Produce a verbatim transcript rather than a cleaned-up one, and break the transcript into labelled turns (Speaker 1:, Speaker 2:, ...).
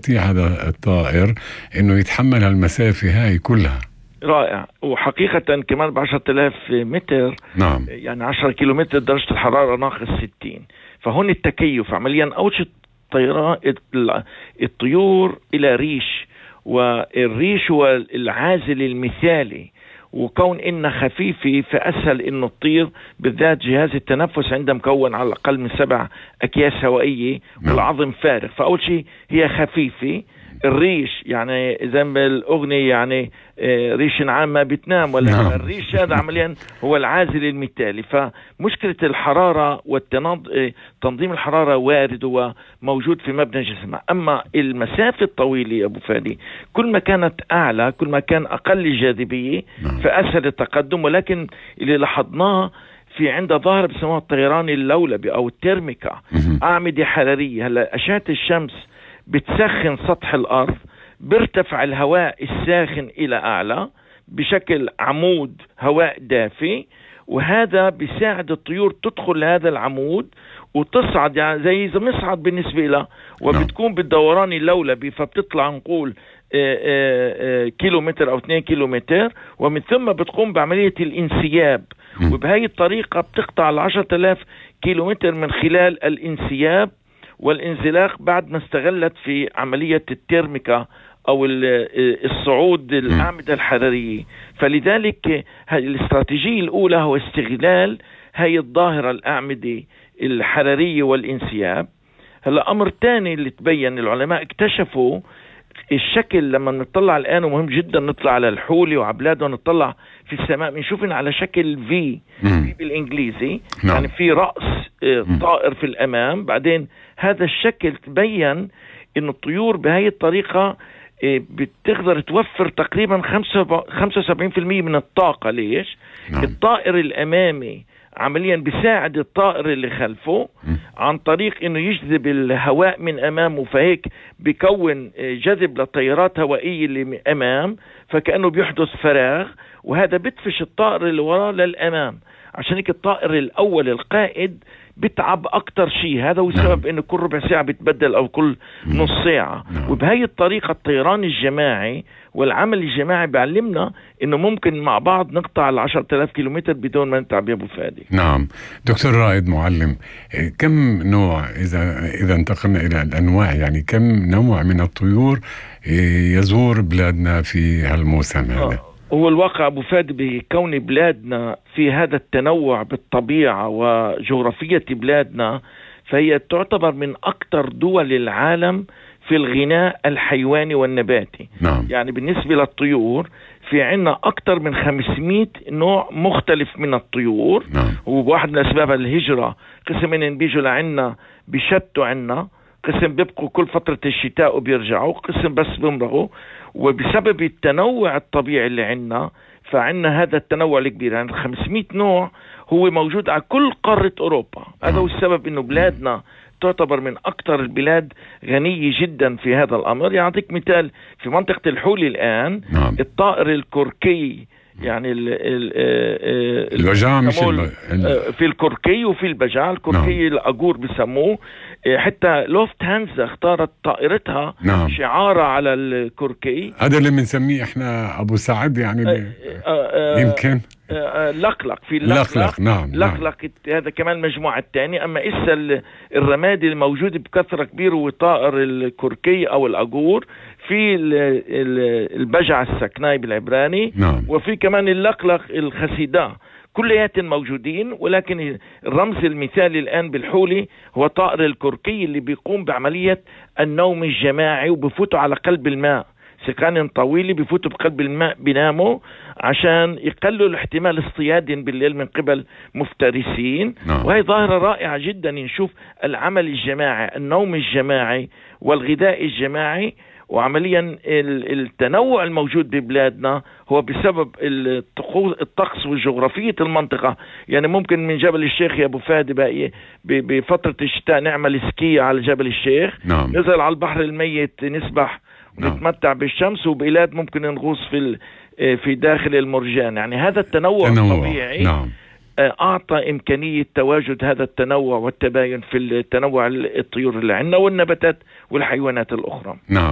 Speaker 1: يستطيع هذا الطائر أنه يتحمل المسافة هاي كلها.
Speaker 2: رائع. وحقيقة كمان بعشرة آلاف متر،
Speaker 1: نعم،
Speaker 2: يعني عشرة كيلومتر درجة الحرارة ناقص ستين. فهون التكيف عمليا أوجد طيران الطيور إلى ريش، والريش هو العازل المثالي، وكون إنها خفيفة فأسهل إنه تطير، بالذات جهاز التنفس عنده مكون على الأقل من سبع أكياس هوائية والعظم فارغ. فأول شيء هي خفيفة. الريش يعني زي ما الأغنية يعني ريش نعام ما بتنام، ولا
Speaker 1: نعم.
Speaker 2: الريش هذا عمليا هو العازل المثالي. فمشكلة الحرارة وتنظيم الحرارة وارد وموجود في مبنى جسمه. أما المسافة الطويلة يا أبو فادي كل ما كانت أعلى كل ما كان أقل جاذبية فأسهل التقدم. ولكن اللي لاحظناه في عند ظاهرة بسموها الطيران اللولبي أو التيرميكا، أعمدة حرارية. هلا أشعة الشمس بتسخن سطح الأرض، بيرتفع الهواء الساخن إلى أعلى بشكل عمود هواء دافي، وهذا بيساعد الطيور تدخل لهذا العمود وتصعد، يعني زي إذا مصعد بالنسبة لها، وبتكون بالدوران اللولبي. فبتطلع نقول كيلو متر أو اثنين كيلو متر، ومن ثم بتقوم بعملية الانسياب، وبهذه الطريقة بتقطع العشرة آلاف كيلو متر من خلال الانسياب والانزلاق، بعد ما استغلت في عملية التيرميكا أو الصعود الأعمدة الحرارية. فلذلك الاستراتيجية الأولى هو استغلال هاي الظاهرة الأعمدة الحرارية والانسياب. هلا أمر تاني اللي تبين، العلماء اكتشفوا الشكل. لما نطلع الآن ومهم جدا نطلع على الحولي وعبلاده ونطلع في السماء بنشوف على شكل في في بالإنجليزي،
Speaker 1: نعم.
Speaker 2: يعني في رأس طائر في الأمام. بعدين هذا الشكل تبين إن الطيور بهاي الطريقة بتقدر توفر تقريبا خمسة وسبعين بالمئة من الطاقة. ليش؟
Speaker 1: نعم.
Speaker 2: الطائر الأمامي عمليا بيساعد الطائر اللي خلفه عن طريق انه يجذب الهواء من امامه، فهيك بيكون جذب للتيارات هوائية اللي امام، فكأنه بيحدث فراغ، وهذا بتفش الطائر اللي وراه للامام. عشان هيك الطائر الاول القائد بتعب اكتر شيء. هذا هو السبب انه كل ربع ساعة بتبدل او كل نص ساعة. وبهي الطريقة الطيران الجماعي والعمل الجماعي بيعلمنا انه ممكن مع بعض نقطع العشرة آلاف كيلومتر بدون ما نتعب يا ابو فادي.
Speaker 1: نعم دكتور رائد معلم، كم نوع اذا اذا انتقلنا الى الانواع، يعني كم نوع من الطيور يزور بلادنا في هالموسم هذا؟
Speaker 2: هو الواقع أبو فادي بكون بلادنا في هذا التنوع بالطبيعة وجغرافية بلادنا، فهي تعتبر من أكثر دول العالم في الغناء الحيواني والنباتي.
Speaker 1: نعم.
Speaker 2: يعني بالنسبة للطيور في عنا أكثر من خمسمائة نوع مختلف من الطيور.
Speaker 1: نعم.
Speaker 2: وواحد من أسباب الهجرة قسم من بيجوا لعنا بشتوا عنا، قسم بيبقوا كل فترة الشتاء وبيرجعوا، قسم بس بيمرغوا. وبسبب التنوع الطبيعي اللي عنا فعنا هذا التنوع الكبير، يعني خمسمائة نوع هو موجود على كل قارة أوروبا. هذا هو السبب إنه بلادنا تعتبر من أكثر البلاد غنية جدا في هذا الأمر. يعطيك مثال في منطقة الحولي الآن،
Speaker 1: نعم.
Speaker 2: الطائر الكركي، يعني ال ال
Speaker 1: البجاع مش
Speaker 2: في الكركي وفي البجاع. الكركي نعم. الأجور بسموه. حتى لوفت هانزا اختارت طائرتها نعم. شعارة على الكركي.
Speaker 1: هذا اللي بنسميه احنا أبو سعد، يعني أه أه يمكن
Speaker 2: أه لقلق في
Speaker 1: اللقلق. لقلق نعم.
Speaker 2: لقلق نعم. هذا كمان المجموعة الثانية. أما إسا الرمادي الموجود بكثرة كبيرة هو طائر الكركي أو الأجور، في البجع السكناي بالعبراني نعم. وفي كمان اللقلق الخسيدا، كليات موجودين. ولكن الرمز المثالي الآن بالحولي هو طائر الكركي اللي بيقوم بعملية النوم الجماعي، وبفوتوا على قلب الماء سكان طويلة، بفوتوا بقلب الماء بيناموا عشان يقللوا الاحتمال اصطيادهم بالليل من قبل مفترسين نعم. وهي ظاهرة رائعة جدا. نشوف العمل الجماعي، النوم الجماعي والغذاء الجماعي. وعمليا التنوع الموجود ببلادنا هو بسبب الطقس وجغرافية المنطقة. يعني ممكن من جبل الشيخ يا أبو فادي بفترة الشتاء نعمل سكي على جبل الشيخ نعم. نزل على البحر الميت نسبح ونتمتع نعم. بالشمس، وبلاد ممكن نغوص في في داخل المرجان. يعني هذا التنوع تنوع. الطبيعي نعم. أعطى إمكانية تواجد هذا التنوع والتباين في التنوع الطيور اللي عندنا والنباتات والحيوانات الأخرى.
Speaker 1: نعم.